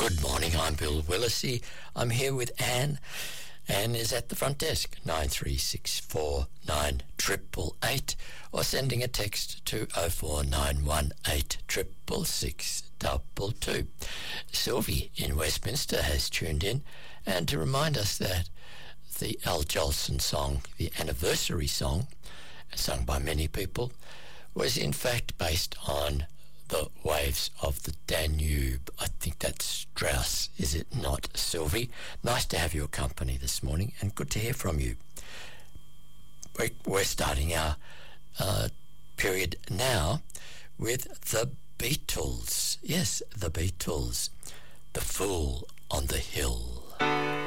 Good morning, I'm Bill Willisey. I'm here with Anne. Anne is at the front desk, 93649888, or sending a text to 049186662. Sylvie in Westminster has tuned in, and to remind us that the Al Jolson song, the anniversary song, sung by many people, was in fact based on the waves of the Danube. I think that's Strauss, is it not, Sylvie? Nice to have your company this morning, and good to hear from you. We're starting our period now with the Beatles. Yes, the Beatles. The Fool on the Hill.